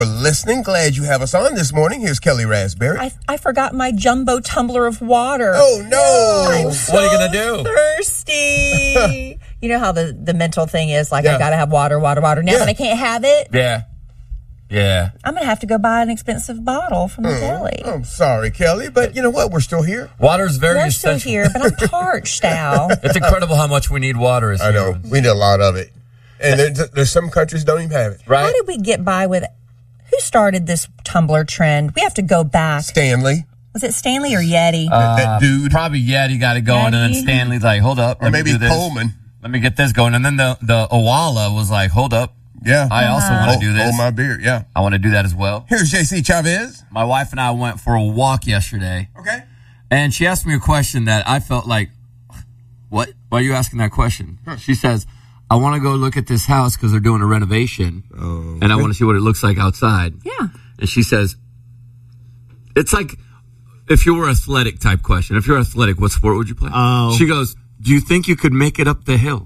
For listening, glad you have us on this morning. Here's Kelly Raspberry. I forgot my jumbo tumbler of water. Oh, no. I'm so what are you going to do? thirsty. You know how the mental thing is, like, I got to have water. Now that I can't have it, Yeah. I'm going to have to go buy an expensive bottle from the deli. I'm sorry, Kelly, but you know what? We're still here. Water's very We're still essential. here, but I'm parched, Al. It's incredible how much we need water as I know. humans. We need a lot of it. And there's some countries don't even have it. Right? How did we get by with it? Who started this tumbler trend? We have to go back. Stanley. Was it Stanley or Yeti? That dude. Probably Yeti got it going, and then Yeti? Stanley's like, hold up. Or let me maybe do this. Coleman. Let me get this going. And then the Owala was like, hold up. Yeah. I also want to do this. Hold my beer, yeah. I want to do that as well. Here's JC Chavez. My wife and I went for a walk yesterday, Okay. and she asked me a question that I felt like, what? Why are you asking that question? She says, I want to go look at this house because they're doing a renovation, and I want to see what it looks like outside. Yeah. And she says, it's like if you were athletic type question. If you're athletic, what sport would you play? Oh. She goes, do you think you could make it up the hill?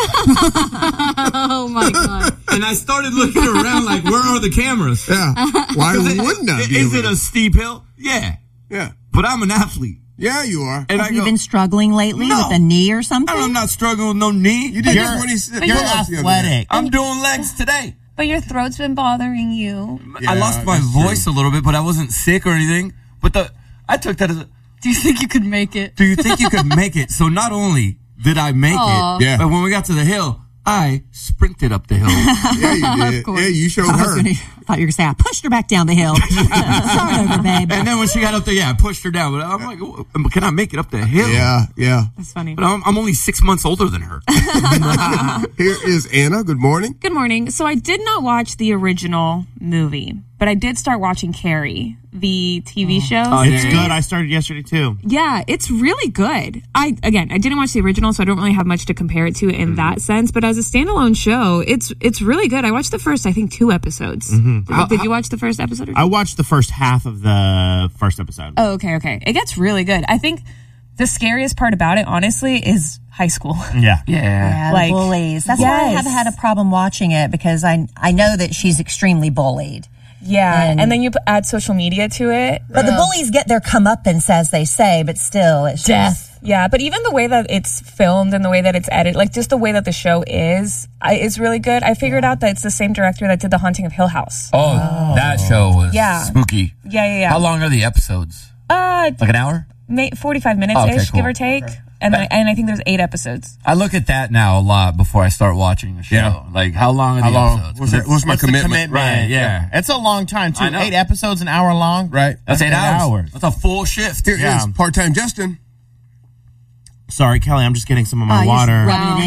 Oh, my God. And I started looking around like, where are the cameras? Yeah. Why wouldn't I be Is able it to? a steep hill? Yeah. Yeah. But I'm an athlete. Yeah, you are. And Have you been struggling lately with a knee or something? I'm not struggling with no knee. You did just when he said You're pull-ups the other day. athletic. I'm doing legs today. But your throat's been bothering you. Yeah, I lost my that's voice a little bit, but I wasn't sick or anything. But I took that as a, Do you think you could make it? do you think you could make it? So not only did I make it, Yeah. but when we got to the hill, I sprinted up the hill. Yeah, you did. Yeah, you showed her. I thought you were going to say, I pushed her back down the hill. Start over, babe. And then when she got up there, I pushed her down. But I'm like, can I make it up the hill? Yeah. That's funny. But I'm only 6 months older than her. Here is Anna. Good morning. Good morning. So I did not watch the original movie, but I did start watching Carrie, the TV show. It's good. I started yesterday, too. Yeah, it's really good. I didn't watch the original, so I don't really have much to compare it to in that sense. But as a standalone show, it's really good. I watched the first, I think, 2 episodes. Did you watch the first episode? I watched the first half of the first episode. Oh, okay. It gets really good. I think the scariest part about it, honestly, is high school. Yeah. Yeah, Like, the bullies. That's why I yes. haven't had a problem watching it, because I know that she's extremely bullied. Yeah, and then you add social media to it. But the bullies get their comeuppance, as they say, but still, it's Death. Yeah, but even the way that it's filmed and the way that it's edited, like just the way that the show is really good. I figured out that it's the same director that did The Haunting of Hill House. Oh, that show was spooky. Yeah. How long are the episodes? Like an hour? 45 minutes-ish, Okay, cool. give or take. And I think there's 8 episodes. I look at that now a lot before I start watching the show. Yeah. Like, how long are the episodes? What's my commitment? Right, yeah. It's a long time, too. I know. 8 episodes, an hour long. Right. That's 8 hours. That's a full shift. Here is part-time Justin. Sorry, Kelly, I'm just getting some of my water. rubbing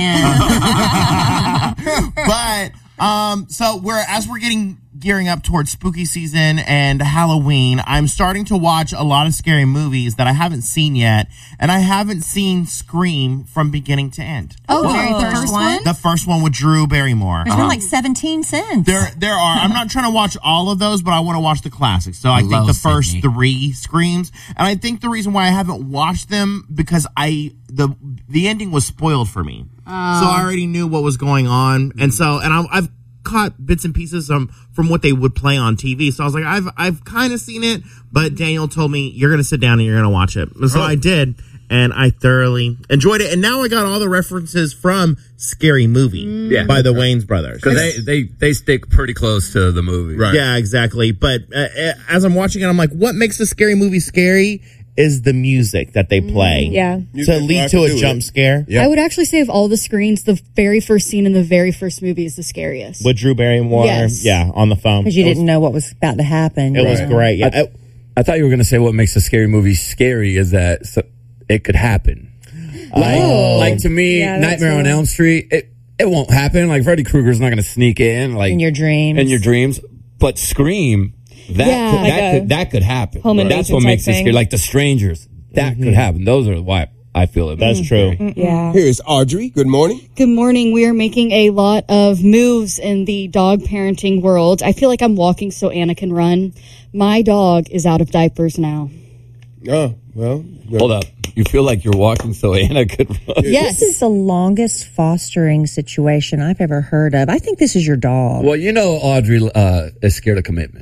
it in. But so we're gearing up towards spooky season and Halloween. I'm starting to watch a lot of scary movies that I haven't seen yet, and I haven't seen Scream from beginning to end. Oh, the first one? The first one with Drew Barrymore. There's been like 17 since. There are. I'm not trying to watch all of those, but I want to watch the classics. So I think love the first Sydney. 3 Screams, and I think the reason why I haven't watched them because the ending was spoiled for me. So I already knew what was going on, and I've caught bits and pieces from what they would play on TV. So I was like, I've kind of seen it, but Daniel told me you're going to sit down and you're going to watch it. So I did, and I thoroughly enjoyed it. And now I got all the references from Scary Movie by the Wayans brothers. Because they stick pretty close to the movie. Right. Yeah, exactly. But as I'm watching it, I'm like, what makes a scary movie scary is the music that they play. Yeah. To lead to a jump scare. Yeah. I would actually say of all the screens, the very first scene in the very first movie is the scariest. With Drew Barrymore, Yes. on the phone. Because you didn't know what was about to happen. It was great. Yeah. I thought you were going to say what makes a scary movie scary is that it could happen. Like to me, Yeah, that's Nightmare on right. Elm Street, it won't happen. Like Freddy Krueger's not going to sneak in like In your dreams. But Scream, that could happen. Home That's invasion what type makes it thing. scary. Like The Strangers, that could happen. Those are why I feel it. That's true. Yeah. Here is Audrey. Good morning. Good morning. We are making a lot of moves in the dog parenting world. I feel like I'm walking so Anna can run. My dog is out of diapers now. Oh, well. Hold up. You feel like you're walking so Anna could run. Yes. This is the longest fostering situation I've ever heard of. I think this is your dog. Well, Audrey is scared of commitment.